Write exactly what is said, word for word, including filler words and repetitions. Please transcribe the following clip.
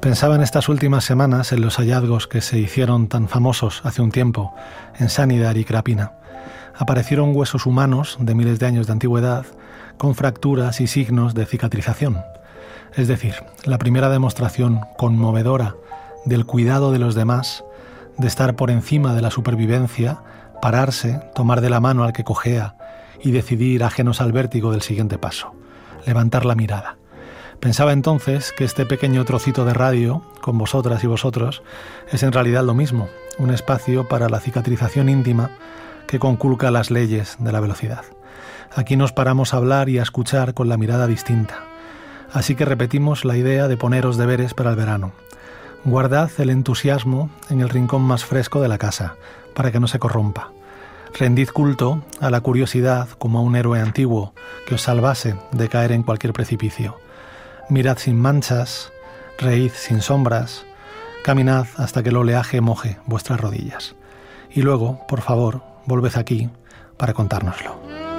Pensaba en estas últimas semanas en los hallazgos que se hicieron tan famosos hace un tiempo en Sanidar y Krapina. Aparecieron huesos humanos de miles de años de antigüedad con fracturas y signos de cicatrización. Es decir, la primera demostración conmovedora del cuidado de los demás, de estar por encima de la supervivencia, pararse, tomar de la mano al que cojea y decidir, ajenos al vértigo, del siguiente paso, levantar la mirada. Pensaba entonces que este pequeño trocito de radio, con vosotras y vosotros, es en realidad lo mismo, un espacio para la cicatrización íntima que conculca las leyes de la velocidad. Aquí nos paramos a hablar y a escuchar con la mirada distinta. Así que repetimos la idea de poneros deberes para el verano. Guardad el entusiasmo en el rincón más fresco de la casa, para que no se corrompa. Rendid culto a la curiosidad como a un héroe antiguo que os salvase de caer en cualquier precipicio. Mirad sin manchas, reíd sin sombras, caminad hasta que el oleaje moje vuestras rodillas. Y luego, por favor, volved aquí para contárnoslo.